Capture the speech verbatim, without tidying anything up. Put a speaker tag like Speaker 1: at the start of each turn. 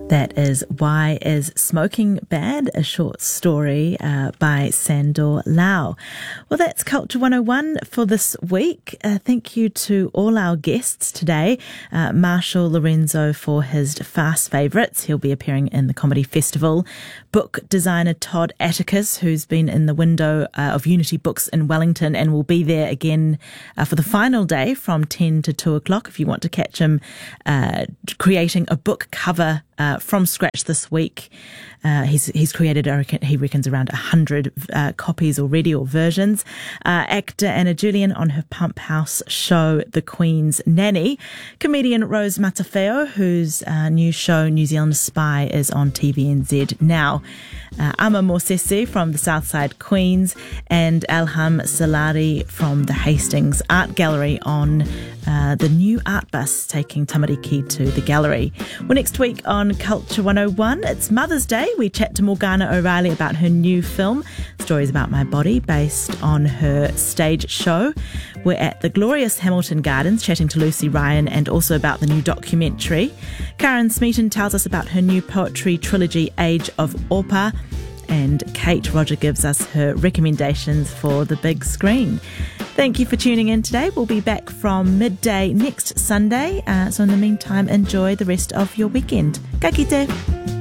Speaker 1: That is Why Is Smoking Bad? A short story uh, by Sandor Lau. Well, that's Culture one oh one for this week. Uh, thank you to all our guests today. Uh, Marshall Lorenzo for his Fast Favourites. He'll be appearing in the Comedy Festival. Book designer Todd Atticus, who's been in the window uh, of Unity Books in Wellington and will be there again uh, for the final day from ten to two o'clock if you want to catch him uh, creating a book cover Uh, from scratch this week. Uh, he's he's created, I reckon, he reckons, around one hundred uh, copies already or versions. Uh, actor Anna Julian on her Pump House show The Queen's Nanny. Comedian Rose Matafeo, whose uh, new show New Zealand Spy is on T V N Z now. Uh, Ama Morsesi from the Southside Queens and Elham Salari from the Hastings Art Gallery on uh, the new art bus taking Tamariki to the gallery. Well, next week on Culture one oh one, it's Mother's Day. We chat to Morgana O'Reilly about her new film, Stories About My Body, based on her stage show. We're at the glorious Hamilton Gardens chatting to Lucy Ryan and also about the new documentary. Karen Smeaton tells us about her new poetry trilogy, Age of Orpa. And Kate Roger gives us her recommendations for the big screen. Thank you for tuning in today. We'll be back from midday next Sunday. Uh, so in the meantime, enjoy the rest of your weekend. Ka kite.